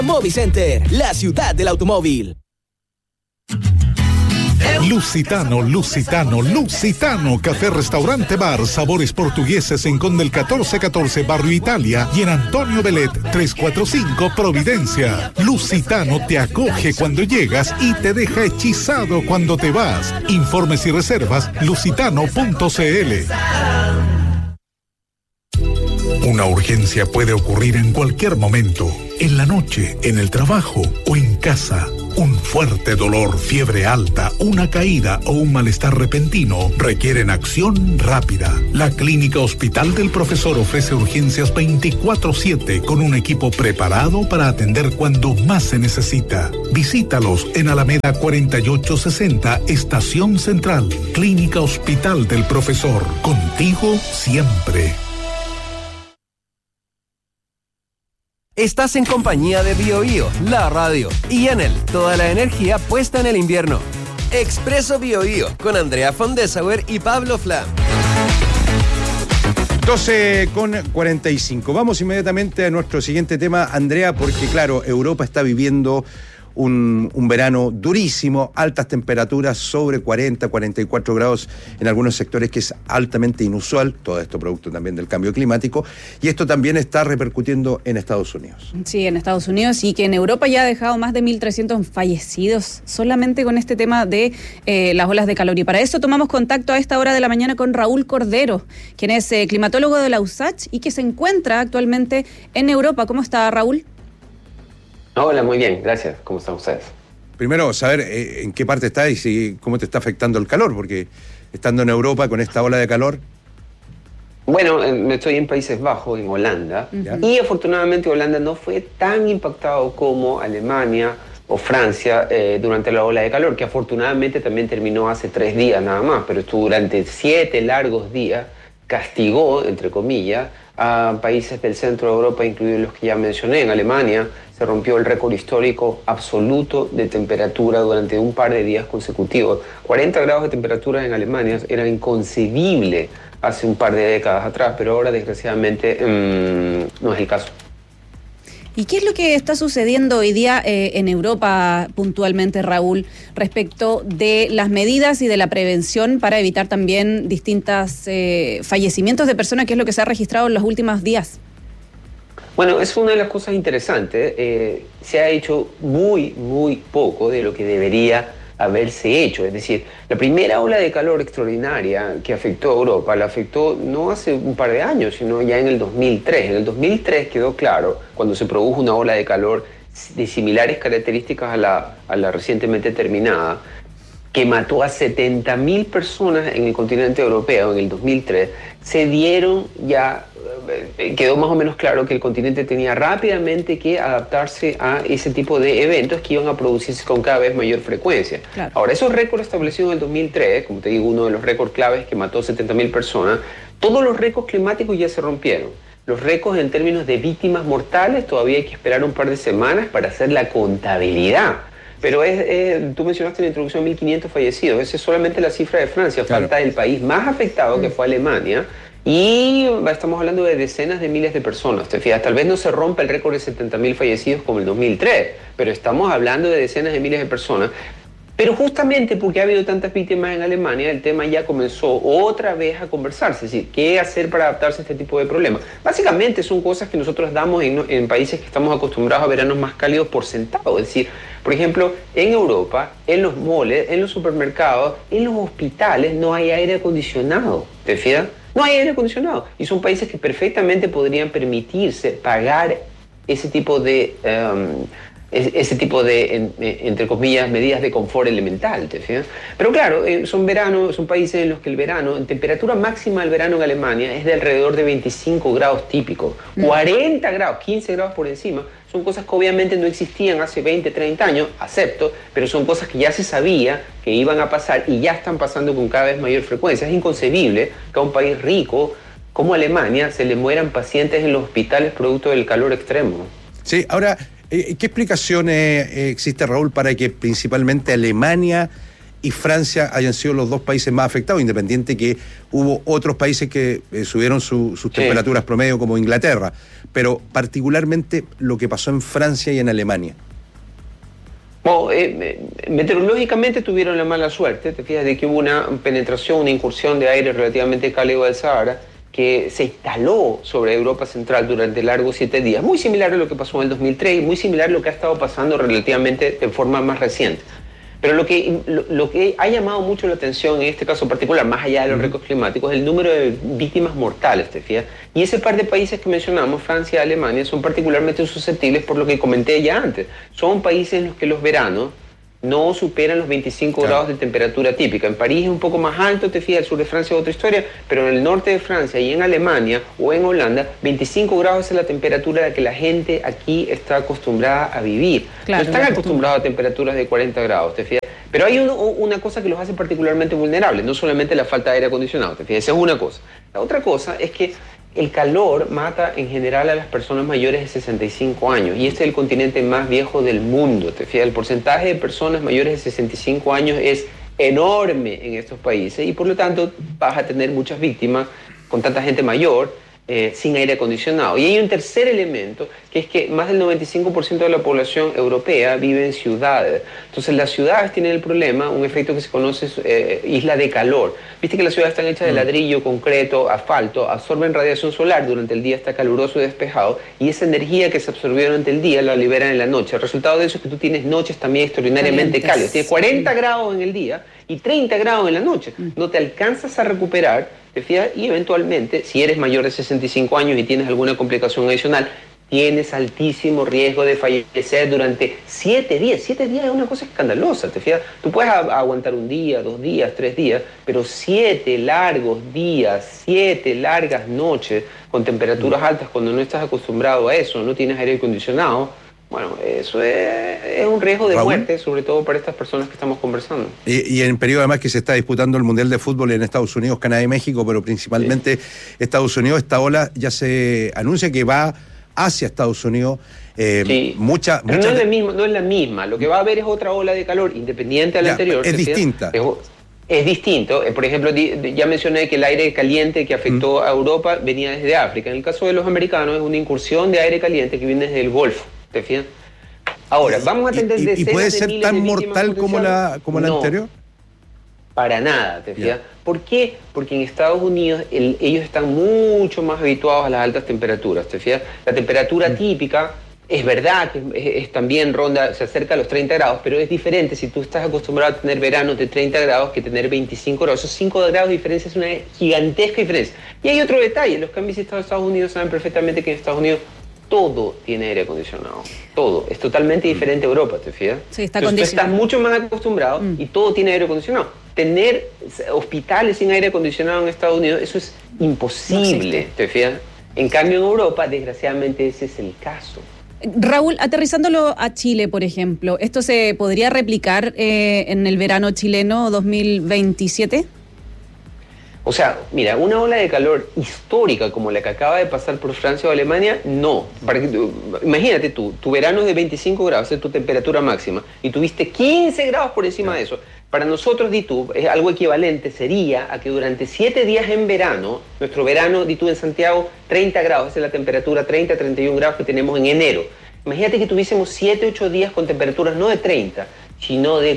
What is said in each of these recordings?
Movicenter, la ciudad del automóvil. Lusitano, Café Restaurante Bar, sabores portugueses en Conde del 1414, Barrio Italia, y en Antonio Belet 345, Providencia. Lusitano te acoge cuando llegas y te deja hechizado cuando te vas. Informes y reservas, lusitano.cl. Una urgencia puede ocurrir en cualquier momento, en la noche, en el trabajo o en casa. Un fuerte dolor, fiebre alta, una caída o un malestar repentino requieren acción rápida. La Clínica Hospital del Profesor ofrece urgencias 24/7 con un equipo preparado para atender cuando más se necesita. Visítalos en Alameda 4860, Estación Central. Clínica Hospital del Profesor. Contigo siempre. Estás en compañía de BioBio, la radio, y Enel, toda la energía puesta en el invierno. Expreso BioBio, con Andrea Fondesauer y Pablo Flam. 12:45. Vamos inmediatamente a nuestro siguiente tema, Andrea, porque claro, Europa está viviendo un verano durísimo, altas temperaturas, sobre 40, 44 grados en algunos sectores, que es altamente inusual, todo esto producto también del cambio climático, y esto también está repercutiendo en Estados Unidos. Sí, en Estados Unidos, y que en Europa ya ha dejado más de 1.300 fallecidos solamente con este tema de las olas de calor. Y para eso tomamos contacto a esta hora de la mañana con Raúl Cordero, quien es climatólogo de la USACH y que se encuentra actualmente en Europa. ¿Cómo está, Raúl? Hola, muy bien, gracias. ¿Cómo están ustedes? Primero, saber en qué parte estás y cómo te está afectando el calor, porque estando en Europa con esta ola de calor... Bueno, estoy en Países Bajos, en Holanda, y afortunadamente Holanda no fue tan impactado como Alemania o Francia durante la ola de calor, que afortunadamente también terminó hace 3 días nada más, pero estuvo durante 7 largos días, castigó, entre comillas, a países del centro de Europa, incluidos los que ya mencioné. En Alemania se rompió el récord histórico absoluto de temperatura durante un par de días consecutivos. 40 grados de temperatura en Alemania era inconcebible hace un par de décadas atrás, pero ahora desgraciadamente no es el caso. ¿Y qué es lo que está sucediendo hoy día en Europa puntualmente, Raúl, respecto de las medidas y de la prevención para evitar también distintos fallecimientos de personas, que es lo que se ha registrado en los últimos días? Bueno, es una de las cosas interesantes. Se ha hecho muy poco de lo que debería haberse hecho. Es decir, la primera ola de calor extraordinaria que afectó a Europa, la afectó no hace un par de años, sino ya en el 2003. En el 2003 quedó claro, cuando se produjo una ola de calor de similares características a la recientemente terminada, que mató a 70.000 personas en el continente europeo en el 2003, quedó más o menos claro que el continente tenía rápidamente que adaptarse a ese tipo de eventos que iban a producirse con cada vez mayor frecuencia. Claro. Ahora, esos récords establecidos en el 2003, como te digo, uno de los récords claves que mató 70.000 personas, todos los récords climáticos ya se rompieron. Los récords en términos de víctimas mortales todavía hay que esperar un par de semanas para hacer la contabilidad. Pero tú mencionaste en la introducción 1.500 fallecidos. Esa es solamente la cifra de Francia. Claro. Falta el país más afectado, que fue Alemania. Y estamos hablando de decenas de miles de personas. Te fijas, tal vez no se rompa el récord de 70.000 fallecidos como el 2003, pero estamos hablando de decenas de miles de personas. Pero justamente porque ha habido tantas víctimas en Alemania, el tema ya comenzó otra vez a conversarse. Es decir, ¿qué hacer para adaptarse a este tipo de problemas? Básicamente son cosas que nosotros damos en países que estamos acostumbrados a veranos más cálidos por sentado. Es decir, por ejemplo, en Europa, en los malls, en los supermercados, en los hospitales no hay aire acondicionado. ¿Te fijas? No hay aire acondicionado. Y son países que perfectamente podrían permitirse pagar ese tipo de, entre comillas, medidas de confort elemental. ¿Te fijas? Pero claro, son países en los que el verano, en temperatura máxima del verano en Alemania es de alrededor de 25 grados típicos. 40 grados, 15 grados por encima. Son cosas que obviamente no existían hace 20, 30 años, acepto, pero son cosas que ya se sabía que iban a pasar y ya están pasando con cada vez mayor frecuencia. Es inconcebible que a un país rico como Alemania se le mueran pacientes en los hospitales producto del calor extremo. Sí, ahora, ¿qué explicación existe, Raúl, para que principalmente Alemania y Francia hayan sido los dos países más afectados, independiente que hubo otros países que subieron sus temperaturas promedio, como Inglaterra, pero particularmente lo que pasó en Francia y en Alemania. Bueno, meteorológicamente tuvieron la mala suerte, te fijas de que hubo una penetración, una incursión de aire relativamente cálido del Sahara, que se instaló sobre Europa Central durante largos 7 días, muy similar a lo que pasó en el 2003 y muy similar a lo que ha estado pasando relativamente de forma más reciente. Pero lo que ha llamado mucho la atención en este caso particular, más allá de los riesgos climáticos, es el número de víctimas mortales, ¿te fijas? Y ese par de países que mencionamos, Francia y Alemania, son particularmente susceptibles por lo que comenté ya antes. Son países en los que los veranos no superan los 25 grados de temperatura típica. En París es un poco más alto, te fijas, el sur de Francia es otra historia, pero en el norte de Francia y en Alemania o en Holanda, 25 grados es la temperatura a la que la gente aquí está acostumbrada a vivir. Claro, no están acostumbrados a temperaturas de 40 grados, te fijas. Pero hay una cosa que los hace particularmente vulnerables, no solamente la falta de aire acondicionado, te fijas, esa es una cosa. La otra cosa es que el calor mata en general a las personas mayores de 65 años y este es el continente más viejo del mundo. ¿Te fijas? El porcentaje de personas mayores de 65 años es enorme en estos países y por lo tanto vas a tener muchas víctimas con tanta gente mayor sin aire acondicionado. Y hay un tercer elemento, que es que más del 95% de la población europea vive en ciudades. Entonces las ciudades tienen el problema, un efecto que se conoce isla de calor. Viste que las ciudades están hechas de ladrillo, concreto, asfalto, absorben radiación solar, durante el día está caluroso y despejado, y esa energía que se absorbió durante el día la liberan en la noche. El resultado de eso es que tú tienes noches también extraordinariamente cálidas. Tienes 40 grados en el día y 30 grados en la noche. No te alcanzas a recuperar, te fijas, y eventualmente, si eres mayor de 65 años y tienes alguna complicación adicional, tienes altísimo riesgo de fallecer durante 7 días. 7 días es una cosa escandalosa, te fijas. Tú puedes aguantar 1 día, 2 días, 3 días, pero 7 largos días, 7 largas noches con temperaturas altas cuando no estás acostumbrado a eso, no tienes aire acondicionado. Bueno, eso es un riesgo de muerte, sobre todo para estas personas que estamos conversando. Y en el periodo además que se está disputando el Mundial de Fútbol en Estados Unidos, Canadá y México, pero principalmente Estados Unidos, esta ola ya se anuncia que va hacia Estados Unidos. Pero no es la misma. Lo que va a haber es otra ola de calor independiente a la anterior. Es distinta. Es distinto. Por ejemplo, ya mencioné que el aire caliente que afectó a Europa venía desde África. En el caso de los americanos es una incursión de aire caliente que viene desde el Golfo. ¿Te fijas? Ahora, vamos a tener decenas de miles de ¿Y puede ser tan mortal como la anterior? Para nada, ¿te fijas? ¿Por qué? Porque en Estados Unidos ellos están mucho más habituados a las altas temperaturas, ¿te fijas? La temperatura típica es verdad que es también se acerca a los 30 grados, pero es diferente si tú estás acostumbrado a tener veranos de 30 grados que tener 25 grados. Esos 5 grados de diferencia es una gigantesca diferencia. Y hay otro detalle, los que han visitado Estados Unidos saben perfectamente que en Estados Unidos todo tiene aire acondicionado, todo. Es totalmente diferente a Europa, ¿te fijas? Sí, está Entonces, tú estás mucho más acostumbrado y todo tiene aire acondicionado. Tener hospitales sin aire acondicionado en Estados Unidos, eso es imposible, ¿te fijas? En cambio en Europa, desgraciadamente, ese es el caso. Raúl, aterrizándolo a Chile, por ejemplo, ¿esto se podría replicar en el verano chileno 2027? O sea, mira, una ola de calor histórica como la que acaba de pasar por Francia o Alemania, no. Imagínate tu verano es de 25 grados, es tu temperatura máxima, y tuviste 15 grados por encima de eso. Para nosotros, es algo equivalente sería a que durante 7 días en verano, nuestro verano, en Santiago, 30 grados, esa es la temperatura 30, 31 grados que tenemos en enero. Imagínate que tuviésemos 7, 8 días con temperaturas no de 30, sino de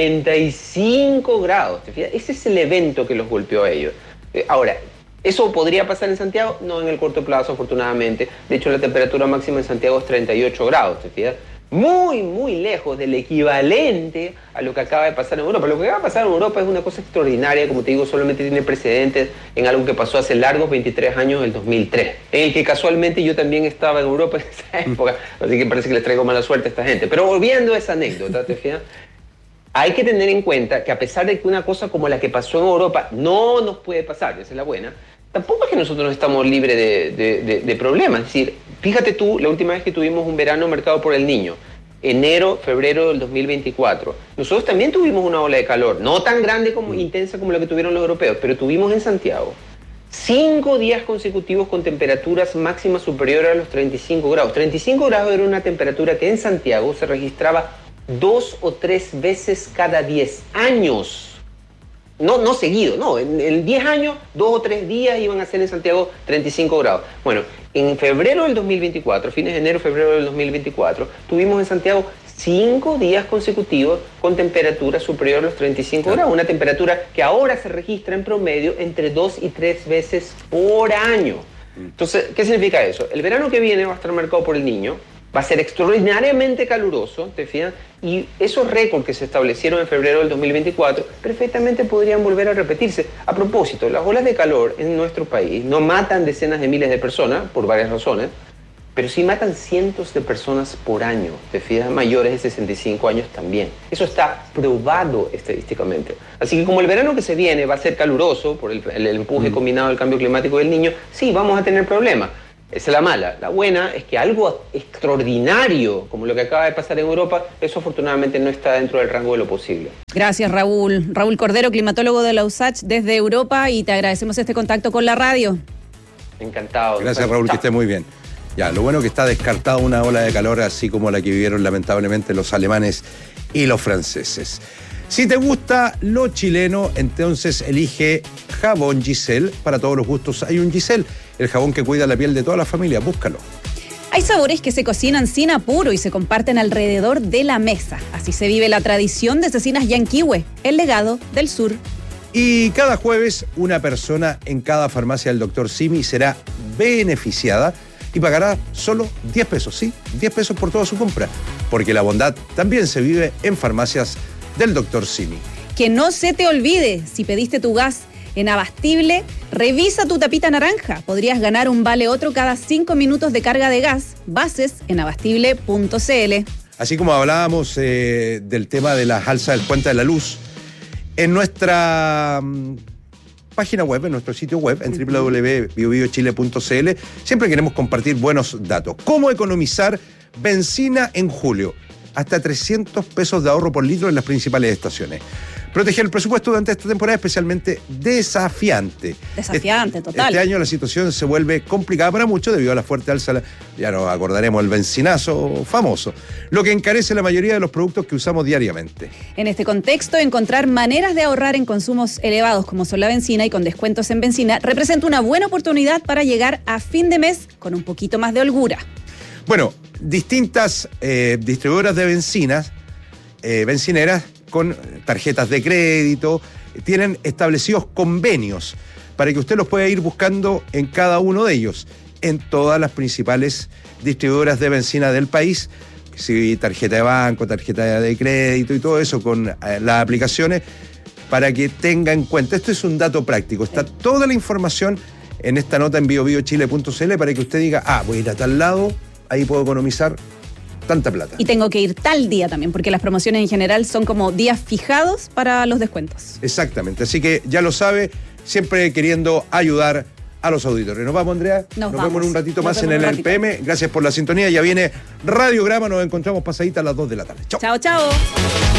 45 grados. ¿Te fijas? Ese es el evento que los golpeó a ellos. Ahora, ¿eso podría pasar en Santiago? No en el corto plazo, afortunadamente. De hecho, la temperatura máxima en Santiago es 38 grados. ¿Te fijas? Muy, muy lejos del equivalente a lo que acaba de pasar en Europa. Lo que acaba de pasar en Europa es una cosa extraordinaria, como te digo, solamente tiene precedentes en algo que pasó hace largos 23 años, el 2003, en el que casualmente yo también estaba en Europa en esa época, así que parece que les traigo mala suerte a esta gente. Pero volviendo a esa anécdota, ¿te fijas? Hay que tener en cuenta que a pesar de que una cosa como la que pasó en Europa no nos puede pasar, esa es la buena, tampoco es que nosotros no estamos libres de problemas. Es decir, fíjate tú, la última vez que tuvimos un verano marcado por el Niño, enero, febrero del 2024, nosotros también tuvimos una ola de calor, no tan grande como intensa como la que tuvieron los europeos, pero tuvimos en Santiago 5 días consecutivos con temperaturas máximas superiores a los 35 grados. 35 grados era una temperatura que en Santiago se registraba 2 o 3 veces cada 10 años. No seguido, no. En 10 años, 2 o 3 días iban a ser en Santiago 35 grados. Bueno, en febrero del 2024, fines de enero, febrero del 2024, tuvimos en Santiago 5 días consecutivos con temperatura superior a los 35 grados. Una temperatura que ahora se registra en promedio entre 2 y 3 veces por año. Entonces, ¿qué significa eso? El verano que viene va a estar marcado por el Niño. Va a ser extraordinariamente caluroso, ¿te fijas? Y esos récords que se establecieron en febrero del 2024 perfectamente podrían volver a repetirse. A propósito, las olas de calor en nuestro país no matan decenas de miles de personas, por varias razones, pero sí matan cientos de personas por año, ¿te fijas? Mayores de 65 años también. Eso está probado estadísticamente. Así que como el verano que se viene va a ser caluroso por el empuje combinado del cambio climático del Niño, sí, vamos a tener problemas. Esa es la mala. La buena es que algo extraordinario, como lo que acaba de pasar en Europa, eso afortunadamente no está dentro del rango de lo posible. Gracias, Raúl. Raúl Cordero, climatólogo de la USACH desde Europa, y te agradecemos este contacto con la radio. Encantado. Gracias, Raúl, que esté muy bien. Ya, lo bueno que está descartada una ola de calor así como la que vivieron lamentablemente los alemanes y los franceses. Si te gusta lo chileno, entonces elige jabón Giselle. Para todos los gustos hay un Giselle, el jabón que cuida la piel de toda la familia. Búscalo. Hay sabores que se cocinan sin apuro y se comparten alrededor de la mesa. Así se vive la tradición de Cecinas Yanquihue, el legado del sur. Y cada jueves una persona en cada farmacia del Dr. Simi será beneficiada y pagará solo 10 pesos, sí, 10 pesos por toda su compra, porque la bondad también se vive en farmacias del Dr. Simi. Que no se te olvide, si pediste tu gas en Abastible, revisa tu tapita naranja. Podrías ganar un vale otro cada 5 minutos de carga de gas. Bases en abastible.cl. Así como hablábamos del tema de las alzas del cuenta de la luz, en nuestra página web, en nuestro sitio web, en www.biobiochile.cl, siempre queremos compartir buenos datos. ¿Cómo economizar benzina en julio? Hasta 300 pesos de ahorro por litro en las principales estaciones. Proteger el presupuesto durante esta temporada es especialmente desafiante. Desafiante, total. Este año la situación se vuelve complicada para muchos debido a la fuerte alza, ya nos acordaremos, el benzinazo famoso, lo que encarece la mayoría de los productos que usamos diariamente. En este contexto, encontrar maneras de ahorrar en consumos elevados como son la benzina y con descuentos en benzina representa una buena oportunidad para llegar a fin de mes con un poquito más de holgura. Bueno, distintas distribuidoras de bencineras con tarjetas de crédito, tienen establecidos convenios para que usted los pueda ir buscando en cada uno de ellos, en todas las principales distribuidoras de benzina del país. Si tarjeta de banco, tarjeta de crédito y todo eso con las aplicaciones, para que tenga en cuenta. Esto es un dato práctico. Está toda la información en esta nota en biobiochile.cl para que usted diga, voy a ir a tal lado, ahí puedo economizar tanta plata. Y tengo que ir tal día también, porque las promociones en general son como días fijados para los descuentos. Exactamente, así que ya lo sabe, siempre queriendo ayudar a los auditores. ¿Nos vamos, Andrea? Nos vemos en un ratito más en el LPM. Gracias por la sintonía. Ya viene Radiograma, nos encontramos pasadita a las 2 de la tarde. Chao. Chao, chao.